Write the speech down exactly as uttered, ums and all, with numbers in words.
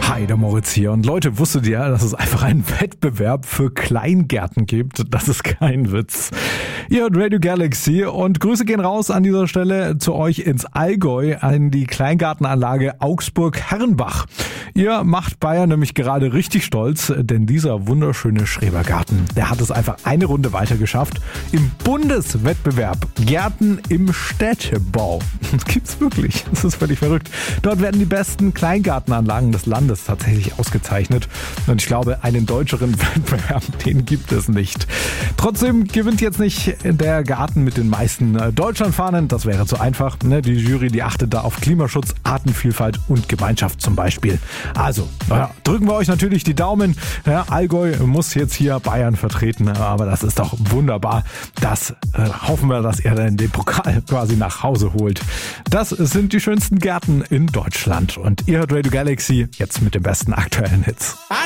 Hi, der Moritz hier. Und Leute, wusstet ihr, dass es einfach einen Wettbewerb für Kleingärten gibt? Das ist kein Witz. Ihr hört Radio Galaxy und Grüße gehen raus an dieser Stelle zu euch ins Allgäu, an die Kleingartenanlage Augsburg-Herrenbach. Ihr macht Bayern nämlich gerade richtig stolz, denn dieser wunderschöne Schrebergarten, der hat es einfach eine Runde weiter geschafft im Bundeswettbewerb Gärten im Städtebau. Das gibt's wirklich. Das ist völlig verrückt. Dort werden die besten Kleingartenanlagen des Landes tatsächlich ausgezeichnet. Und ich glaube, einen deutscheren Wettbewerb, den gibt es nicht. Trotzdem gewinnt jetzt nicht der Garten mit den meisten Deutschlandfahnen. Das wäre zu einfach. Die Jury, die achtet da auf Klimaschutz, Artenvielfalt und Gemeinschaft zum Beispiel. Also, ja, drücken wir euch natürlich die Daumen. Ja, Allgäu muss jetzt hier Bayern vertreten, aber das ist doch wunderbar. Das äh, hoffen wir, dass er dann den Pokal quasi nach Hause holt. Das sind die schönsten Gärten in Deutschland. Und ihr hört Radio Galaxy jetzt mit den besten aktuellen Hits.